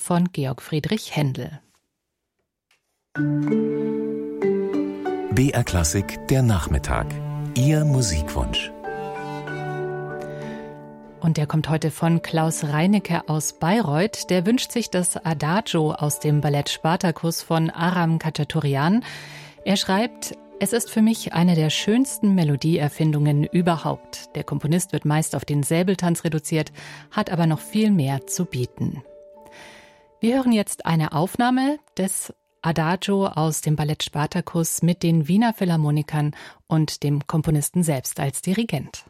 von Georg Friedrich Händel. BR Klassik, der Nachmittag. Ihr Musikwunsch. Und der kommt heute von Klaus Reinecke aus Bayreuth. Der wünscht sich das Adagio aus dem Ballett Spartacus von Aram Khachaturian. Er schreibt: Es ist für mich eine der schönsten Melodieerfindungen überhaupt. Der Komponist wird meist auf den Säbeltanz reduziert, hat aber noch viel mehr zu bieten. Wir hören jetzt eine Aufnahme des Adagio aus dem Ballett Spartacus mit den Wiener Philharmonikern und dem Komponisten selbst als Dirigent.